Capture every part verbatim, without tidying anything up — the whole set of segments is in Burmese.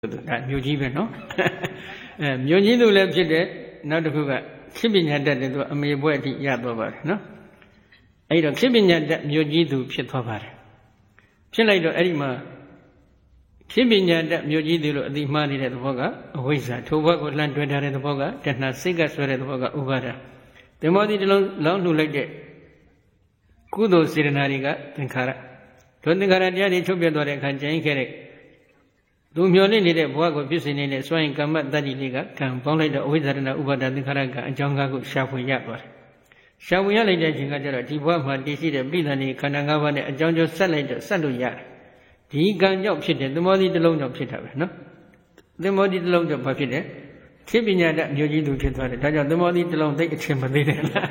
မျိုးကြီးပဲနော်အဲမျိုးကြီးသူလည်းဖြစ်တဲ့နောက်တစ်ခုကခေပညာတတ်တဲ့သူအမေဘွဲ့အထိရသွားပါတယ်နော်အဲ့တော့ခေပညာတတ်မျိုးကြီးသူဖြစ်သွားပါတယ်ဖြစ်လိုက်တော့အဲ့ဒီမှာခေပညာတတ်မျိုးကြီးသူလို့အတိမှားနေတဲ့သဘောကအဝိဇ္ဇာထိုဘဝကိုလှမ်းတွေ့ထားတဲ့သဘောကတဏှာစိတ်ကဆွဲတဲ့သဘောကဥပါဒာဓမ္မတိတလုံးလောင်းလှူလိုက်တဲ့ကုသိုလ်စေတနာတွေကသင်္ခါရဒုသင်္ခါရတရားတွေချုပ်ပြသွားတဲ့အခါကျရင်ခဲ့တဲ့သူမျောလင့်နေတဲ့ဘဝကိုပြည့်စုံနေတဲ့စွန့်ရင်ကမ္မတ္တိလေးကကံပေါင်းလိုက်တော့အဝိဇ္ဇာတနာဥပါဒသင်္ခါရကအကြောင်းကားကိုရှာဖွေရသွားတယ်။ရှာဖွေရလိုက်တဲ့အချိန်ကကျတော့ဒီဘဝမှာတည်ရှိတဲ့ပြိဿဏီခန္ဓာ၅ပါးနဲ့အကြောင်းကျိုးဆက်လိုက်တော့ဆက်လို့ရတယ်။ဒီကံကြောင့်ဖြစ်တဲ့သမောတိတစ်လုံးကြောင့်ဖြစ်တာပဲနော်။သမောတိတစ်လုံးကြောင့်ဘာဖြစ်လဲ။ခေပညာတမျိုးကြီးသူဖြစ်သွားတယ်။ဒါကြောင့်သမောတိတစ်လုံးသိအချင်းမသေးတယ်လား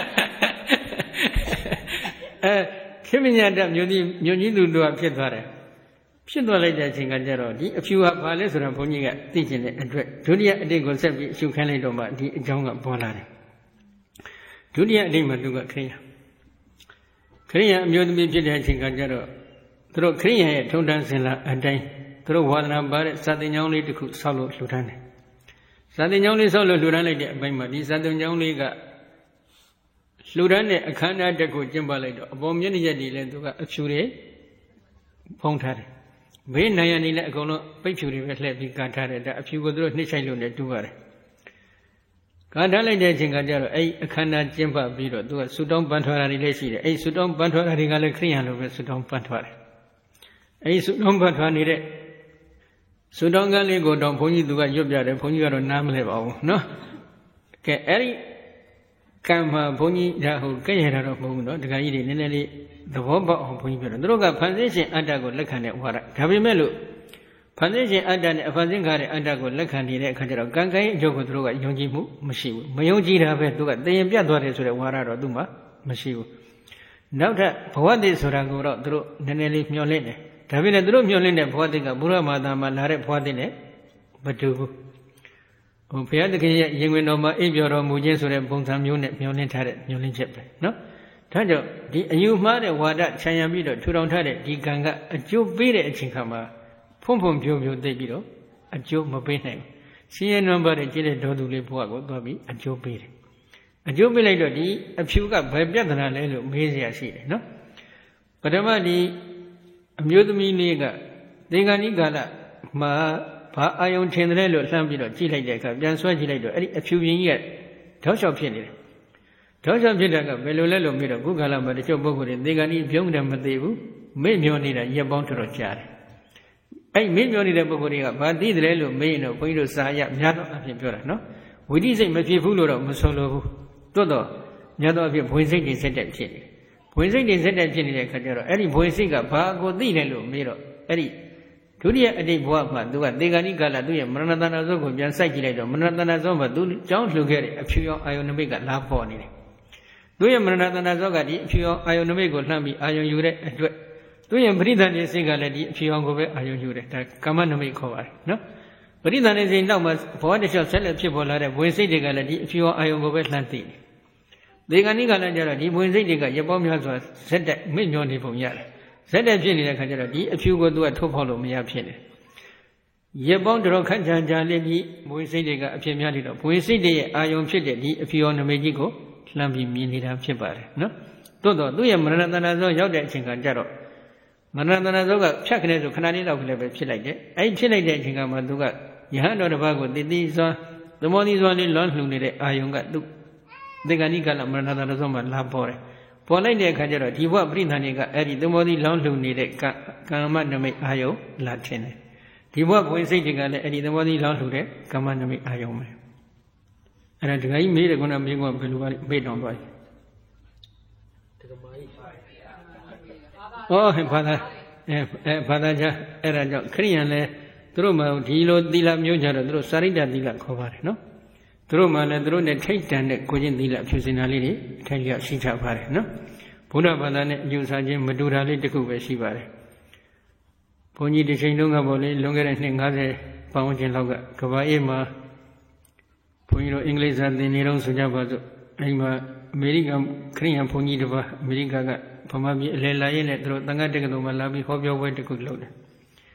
။အဲခေပညာတမျိုးကြီးမျိုးကြီးသူတို့ကဖြစ်သွားတယ်ဖြစ်သွားလိုက်တဲ့အချိန်ကကျတော့ဒီအဖြူဟာဘာလဲဆိုတော့ဘုန်းကြီးကသိကျင်တဲ့အတွက်ဒုတိယအတိတ်ကိုဆက်ပြီးအရှုခိုင်းလိုက်တော့မှဒီအကြောင်းကပေါ်လာတယ်ဒုတိယအတိတ်မှာသူကခရိယာခရိယာအမျိုးသမီးဖြစ်တဲ့အချိန်ကကျတော့သူတို့ခရိယာရဲ့ထုံတန်းစင်လာအတိုင်းသူတို့ဝါဒနာပါတဲ့စာသင်ကျောင်းလေးတစ်ခုဆောက်လို့လှူဒန်းတယ်စာသင်ကျောင်းလေးဆောက်လို့လှူဒန်းလိုက်တဲ့အပိုင်းမှာဒီစာသင်ကျောင်းလေးကလှူဒန်းတဲ့အခမ်းအနားတစ်ခုကျင်းပလိုက်တော့အပေါ်မျက်နှာရက်တွေလည်းသူကအဖြူတွေဖုံးထားတယ်ဘေးနိုင်ရနေလည်းအကုန်လုံးပိတ်ဖြူတွေပဲလှည့်ပြီးကာထားတယ်ဒါအဖြူကိုသူတို့နှိမ့်ဆိုင်လို့လည်းတူပါတယ်ကာထားလိုက်တဲ့အချိန်ကကျတော့အဲ့အခမ်းအနားကျင်းပပြီးတော့သူကဆူတောင်းပန်းထွားတာတွေလည်းရှိတယ်အဲ့ဆူတောင်းပန်းထွားတာတွေကလည်းခရိယံလိုပဲဆူတောင်းပန်းထွားတယ်အဲ့ဆူတောင်းပန်းထွားနေတဲ့ဆူတောင်းကန်းလေးကိုတော့ဘုန်းကြီးသူကရွတ်ပြတယ်ဘုန်းကြီးကတော့နားမလဲပါဘူးနော်ကဲအဲ့ဒီကံမှာဘုန်းကြီးဒါဟိုကဲ့ရတာတော့မဟုတ်ဘူးနော်ဒကာကြီးတွေနည်းနည်းလေးသဘောပေါက်အောင်ဘုန်းကြီးပြောတယ်သူတို့ကဖန်ဆင်းရှင်အတ္တကိုလက်ခံတဲ့ဝါဒဒါပေမဲ့လို့ဖန်ဆင်းရှင်အတ္တနဲ့အဖန်ဆင်းကားတဲ့အတ္တကိုလက်ခံနေတဲ့အခါကျတော့ကံကံရဲ့အကျိုးကိုသူတို့ကယုံကြည်မှုမရှိဘူးမယုံကြည်တာပဲသူကတည်ရင်ပြတ်သွားတယ်ဆိုတဲ့ဝါဒတော့သူ့မှာမရှိဘူးနောက်ထပ်ဘဝတည်ဆိုတာကိုတော့သူတို့နည်းနည်းလေးမျှော်လင့်တယ်ဒါပေမဲ့သူတို့မျှော်လင့်တဲ့ဘဝတည်ကဘုရားမာသာမှာလာတဲ့ဘဝတည်နဲ့မတူဘူးဟိုဘုရားသခင်ရဲ့ရင်ဝင်တော်မှာအိပ်ပျော်တော်မူခြင်းဆိုတဲ့ပုံစံမျိုးနဲ့မျှော်လင့်ထားတဲ့မျှော်လင့်ချက်ပဲနော်ဒါကြောင့်ဒီအယူမှားတဲ့ဝါဒခြံရံပြီးတော့ထူထောင်ထားတဲ့ဒီကံကအကျိုးပေးတဲ့အချိန်ခါမှာဖုံဖုံပြိုပြိုသိပြီးတော့အကျိုးမပေးနိုင်ဘူးဆင်းရဲနွမ်းပါတဲ့ကျင့်တဲ့ဒေါသူလေးဘုရားကိုသွားပြီးအကျိုးပေးတယ်အကျိုးပေးလိုက်တော့ဒီအဖြူကဘယ်ပြဿနာလဲလို့မေးစရာရှိတယ်နော်ပထမဒီအမျိုးသမီးလေးကသင်္ကန်းဤကာလမှာဘာအာယုံထင်တယ်လို့လှမ်းပြီးတော့ကြည့်လိုက်တဲ့အခါပြန်ဆွဲကြည့်လိုက်တော့အဲ့ဒီအဖြူပြင်းကြီးကထောက်လျှောက်ဖြစ်နေတယ်ထောက်လျှောက်ဖြစ်တဲ့ကဘယ်လိုလဲလို့မေးတော့ခုကာလမှာတချို့ပုဂ္ဂိုလ်တွေသင်္ကန်းဤပြုံးတယ်မသိဘူးမေ့မျောနေတာရက်ပေါင်းတော်တော်ကြာတယ်အဲ့မေ့မျောနေတဲ့ပုဂ္ဂိုလ်တွေကဘာသိတယ်လို့မေးရင်တော့ဘုန်းကြီးတို့စာရများတော့အဖြစ်ပြောတာနော်ဝိသိစိတ်မဖြစ်ဘူးလို့တော့မဆိုလိုဘူးတွတ်တော့များတော့အဖြစ်ဘွေစိတ်တွေစက်တက်ဖြစ်နေဘွေစိတ်တွေစက်တက်ဖြစ်နေတဲ့ခါကျတော့အဲ့ဒီဘွေစိတ်ကဘာကိုသိတယ်လို့မေးတော့အဲ့ဒီဒုတိယအတိတ်ဘဝမှာသူကသေဂာနိကာလသူ့ရဲ့မရဏတနာဇောကိုပြန်စိုက်ကြည့်လိုက်တော့မရဏတနာဇောမှာသူကြောင်းလှူခဲ့တဲ့အဖြူရောင်အာယုန်နမိတ်ကလာပေါ်နေတယ်သူ့ရဲ့မရဏတနာဇောကဒီအဖြူရောင်အာယုန်နမိတ်ကိုလှမ်းပြီးအာယုန်ယူတဲ့အတွက်သူ့ရဲ့ပရိသန္တိစိတ်ကလည်းဒီအဖြူရောင်ကိုပဲအာယုန်ယူတယ်ဒါကာမနမိတ်ခေါ်ပါတယ်နော်ပရိသန္တိစိတ်နောက်မှာဘဝတစ်လျှောက်ဆက်လက်ဖြစ်ပေါ်လာတဲ့ဘွေစိတ်တွေကလည်းဒီအဖြူရောင်အာယုန်ကိုပဲလှမ်းသိတယ်သေဂာနိကာလကျတော့ဒီဘွေစိတ်တွေကရပောင်းများစွာဇက်တက်မိမျောနေပုံရတယ်ဇက်တက်ဖြစ်နေတဲ့ခါကျတော့ဒီအဖြူကိုသူကထုတ်ဖောက်လို့မရဖြစ်နေရေပေါင်းတော်ခန့်ချာချာလေးပြီးဘွေစိတ်တွေကအဖြစ်များနေတော့ဘွေစိတ်တွေရဲ့အာယုံဖြစ်တဲ့ဒီအဖြူရောင်နမိတ်ကြီးကိုလှမ်းပြီးမြင်နေတာဖြစ်ပါတယ်နော်သို့တော့သူ့ရဲ့မရဏတနာဇောရောက်တဲ့အချိန်ကကျတော့မရဏတနာဇောကဖြတ်ခနဲ့ဆိုခဏလေးတော့ကလေးပဲဖြစ်လိုက်တယ်အဲ့ဖြစ်လိုက်တဲ့အချိန်ကမှသူကယဟန်တော်တစ်ပါးကိုတည်တည်စွာသမောတိစွာလေးလွန်လှူနေတဲ့အာယုံကသူ့သေဂာနိကာလမရဏတနာဇောမှာလာပေါ်တယ်ပေါ်လိုက်တဲ့အခါကျတော့ဒီဘဝပရိသန္တိကအဲ့ဒီသမောတိလောင်းလှူနေတဲ့ကာမနမိတ်အာယုံလာထင်တယ်ဒီဘဝဘွေစိတ်တွေကလည်းအဲ့ဒီသဘောတိလောင်းလှူတဲ့ကာမနမိတ်အာယုံပဲအဲ့ဒါဒကာကြီးမေးတယ်ခုနမေးကဘယ်လိုပါလဲမေးတောင်းသွားပြီဒကာမကြီးဩဟဲ့ဘာသာအဲအဲဘာသာချအဲ့ဒါကြောင့်ခရိယန်လည်းသူတို့မှဒီလိုသီလမျိုးကြတော့သူတို့စာရိတ္တသီလခေါ်ပါတယ်နော်သူတို့မှလည်းသူတို့နဲ့ထိတ်တန်တဲ့ကိုချင်းသီလဖြူစင်တာလေးတွေထိုက်လျောက်ရှိကြပါတယ်နော်ဘုရားဘာသာနဲ့အယူဆခြင်းမတူတာလေးတစ်ခုပဲရှိပါတယ်ဘုန်းကြီးဒီချိန်တုန်းကပေါ့လေလွန်ခဲ့တဲ့နှစ်၅၀ပတ်ဝန်းကျင်လောက်ကကဘာအေးမှာဘုန်းကြီးတို့အင်္ဂလိပ်စာသင်နေတော့ဆိုကြပါစို့အဲဒီမှာအမေရိကန်ခရစ်ယာန်ဘုန်းကြီးတစ်ပါးအမေရိကန်ကဗမာပြည်အလယ်လာရင်းနဲ့သူတို့တန်ခါတက္ကသိုလ်မှာလာပြီးဟောပြောပွဲတစ်ခုလုပ်တယ်ဟ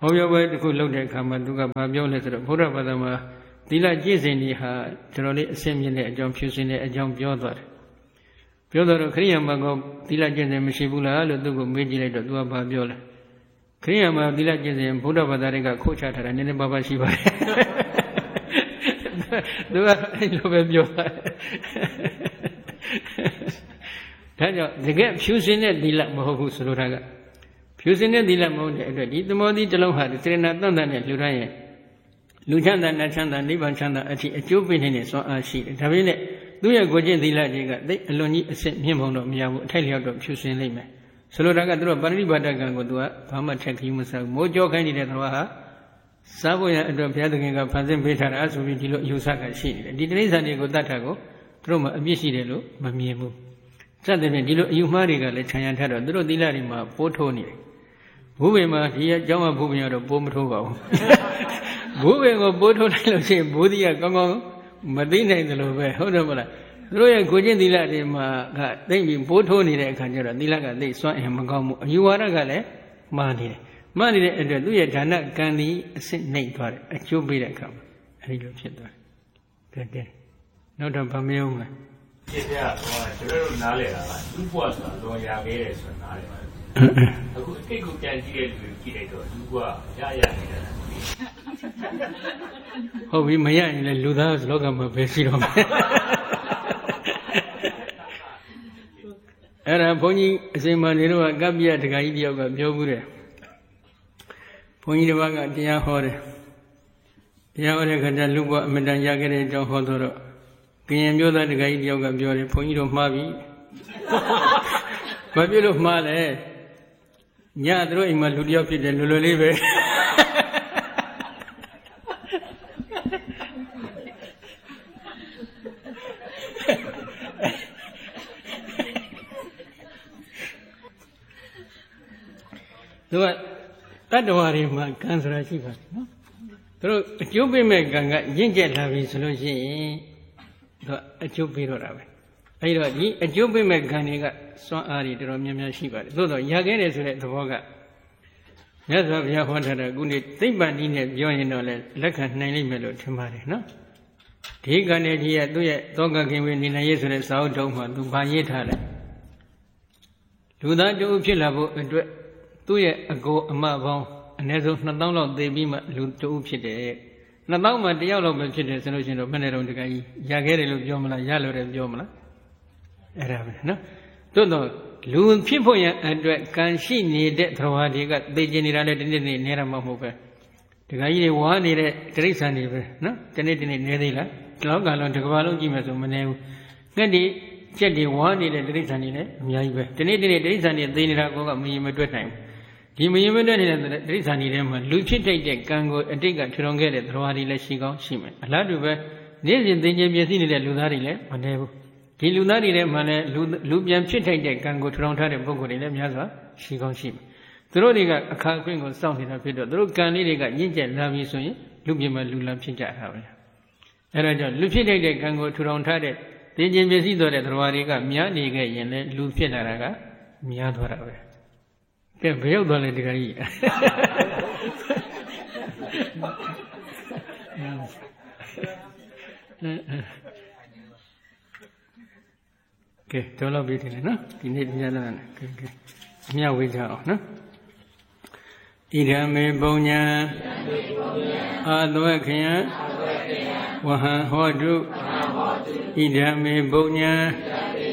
ဟောပြောပွဲတစ်ခုလုပ်တဲ့အခါမှာသူကဘာပြောလဲဆိုတော့ဘုရားဘာသာမှာသီလကျင့်စဉ်တွေဟာကျွန်တော်လေးအစင်းမြင့်တဲ့အကြောင်းဖြူစင်တဲ့အကြောင်းပြောသွားတယ်ပြောတော့ခရိယာမှာကသီလကျင့်စဉ်မရှိဘူးလားလို့သူကမေးကြည့်လိုက်တော့သူကဘာပြောလဲခရိယာမှာသီလကျင့်စဉ်ဘုရားဘာသာတွေကခိုးချထားတာနည်းနည်းပါးပါးရှိပါတယ်သူကအဲ့လိုပဲပြောတာဒါကြောင့်တကယ်ဖြူစင်တဲ့သီလမဟုတ်ဘူးဆိုလိုတာကဖြူစင်တဲ့သီလမဟုတ်တဲ့အတွက်ဒီသမောသီတစ်လုံးဟာစေရနာတန်တန်နဲ့လူတိုင်းရဲ့လူချမ်းသာနတ်ချမ်းသာနိဗ္ဗာန်ချမ်းသာအထိအကျိုးပေးနေတဲ့စွမ်းအားရှိတယ်ဒါပေမဲ့သူ့ရဲ့ကိုယ်ကျင့်သီလတွေကသိအလွန်ကြီးအစစ်မြင့်ဖို့တော့မရဘူးအထိုက်လျောက်တော့ဖြူစင်လိမ့်မယ်ဆိုလိုတာကသူတို့ပါဠိပါဒကံကိုသူကဘာမှထက်ခီးမစားဘူးမိုးကြောခိုင်းနေတဲ့သဘောဟာစားဖို့ရအတွက်ဘုရားသခင်ကဖန်ဆင်းပေးထားတာဆိုပြီးဒီလိုအယူဆကရှိနေတယ်ဒီတိရစ္ဆာန်တွေကိုတတ်တာကိုသူတို့မှအပြစ်ရှိတယ်လို့မမြင်ဘူးစသဖြင့်ဒီလိုအယူမှားတွေကလည်းခြံရံထားတော့သူတို့သီလတွေမှာပိုးထိုးနေတယ်ဘုရင်မှာဒီအကြောင်းကဘုရင်ကတော့ပိုးမထိုးပါဘူးဘုရင်ကိုပိုးထိုးလိုက်လို့ရှိရင်ဘုရားကောင်းကောင်းမသိနိုင်တယ်လို့ပဲဟုတ်တယ်မလားသူတို့ရဲ့ကိုကျင့်သီလတွေမှာကသိပြီးပိုးထိုးနေတဲ့အခါကျတော့သီလကသိစွမ်းအင်မကောင်းဘူးအယူဝါဒကလည်းမှားနေတယ်မှားနေတဲ့အတွက်သူ့ရဲ့ဌာနကံဒီအစစ်နှိမ့်သွားတယ်အကျိုးပေးတဲ့အခါမှာအဲဒီလိုဖြစ်သွားတယ်ကဲကဲနောက်တော့ဗမေအောင်လားဒီကဟိုကျွန်တော်တို့နားလဲတာကသူ့ဘဝဆိုတာတော့ရခဲ့တယ်ဆိုတာနားလဲပါတယ်အခုအတိတ်ကိုပြန်ကြည့်တဲ့လူကြည့်လိုက်တော့သူကရရနေတာဟုတ်ပြီမရရင်လည်းလူသားလောကမှာပဲရှိတော့မယ်အဲ့ဒါဘုန်းကြီးအစင်မနေတော့ကပ္ပိယတခါကြီးတယောက်ကပြောဘူးတယ်ဘုန်းကြီးတစ်ပါးကတရားဟောတယ်တရားဟောတဲ့ခါကျလူ့ဘဝအမတန်ရခဲ့တဲ့အကြောင်းဟောတော့ကရင်မျိုးသားတခါကြီးတယောက်ကပြောတယ်ဘုန်းကြီးတို့မှားပြီဘာဖြစ်လို့မှားလဲညသူတို့အိမ်မှာလူတယောက်ဖြစ်တယ်လွယ်လွယ်လေးပဲသူကတတ္တဝါတွေမှာကံဆိုတာရှိပါတယ်နော်သူတို့အကျိုးပေးမဲ့ကံကရင့်ကျက်လာပြီဆိုလို့ရှိရင်သူအကျိုးပေးတော့တာပဲအဲဒီတော့ဒီအကျိုးပေးမဲ့ကံတွေကစွမ်းအားတွေတော်တော်များများရှိပါတယ်သို့တော့ရခဲ့တယ်ဆိုတဲ့သဘောကမြတ်စွာဘုရားဟောထားတဲ့ခုနေ့သိပ္ပံနည်းနဲ့ပြောရင်တော့လည်းလက်ခံနိုင်လိမ့်မယ်လို့ထင်ပါတယ်နော်ဒီကံနဲ့ဒီကသူ့ရဲ့သောကခင်ဝေနေနိုင်ရေးဆိုတဲ့စာအုပ်တုံးမှာသူဗာရေးထားတယ်လူသားတူဖြစ်လာဖို့အတွက်သူ့ရဲ့အကိုအမပေါင်းအနည်းဆုံးနှစ်သောင်းလောက်သေပြီးမှလူတူဖြစ်တယ်နှစ်သောင်းမှတယောက်လောက်ပဲဖြစ်တယ်ဆိုလို့ရှိရင်တော့ဘယ်နဲ့တော့တကယ်ကြီးရခဲ့တယ်လို့ပြောမလားရလို့တယ်ပြောမလားအဲ့ဒါပဲနော်သို့တော့လူဖြစ်ဖို့ရန်အတွက်ကံရှိနေတဲ့သဘာဝတွေကသိကျင်နေတာလည်းဒီနေ့နေ့နေရမှာမဟုတ်ပဲတကယ်ကြီးတွေဝါနေတဲ့တိရစ္ဆာန်တွေပဲနော်ဒီနေ့ဒီနေ့နေသေးလားဒီလောကလုံးတစ်ကမ္ဘာလုံးကြည့်မယ်ဆိုမနေဘူးငှက်ဒီချက်တွေဝါနေတဲ့တိရစ္ဆာန်တွေလည်းအများကြီးပဲဒီနေ့ဒီနေ့တိရစ္ဆာန်တွေသိနေတာကောကမရင်မတွက်နိုင်ဘူးဒီမရင်မတွက်နေတဲ့တိရစ္ဆာန်တွေထဲမှာလူဖြစ်တတ်တဲ့ကံကိုအတိတ်ကထူထောင်ခဲ့တဲ့သဘာဝတွေလည်းရှိကောင်းရှိမယ်အလားတူပဲနေ့စဉ်သိကျင်ပြည့်စည်နေတဲ့လူသားတွေလည်းမနေဘူးဒီလူသားတွေထဲမှာလည်းလူလူပြန်ဖြစ်ထိုက်တဲ့ကံကိုထူထောင်ထားတဲ့ပုဂ္ဂိုလ်တွေလည်းများစွာရှိကောင်းရှိမယ်သူတို့တွေကအခါအခွင့်ကိုစောင့်နေတာဖြစ်တော့သူတို့ကံလေးတွေကညှင့်ကျက်လာပြီဆိုရင်လူပြင်မှာလူလံဖြစ်ကြတာပဲအဲဒါကြောင့်လူဖြစ်ထိုက်တဲ့ကံကိုထူထောင်ထားတဲ့သိကျင်ပြည့်စည်တော်တဲ့သဘာဝတွေကများနေခဲ့ရင်လည်းလူဖြစ်လာတာကများသွားတာပဲကဲဘယ်ရောက်သွားလဲဒီကကြီးကဲတော်တော့ပြီတယ်နော်ဒီနေ့ညလာတယ်ကဲကဲအမြဝေးကြအောင်နော်ဣဒံမေပုံညာအာသဝခယံဝဟံဟောတုဣဒံမေပုံညာ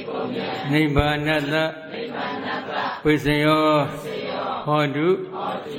နိဗ္ဗာနတဝိစယောဟောတု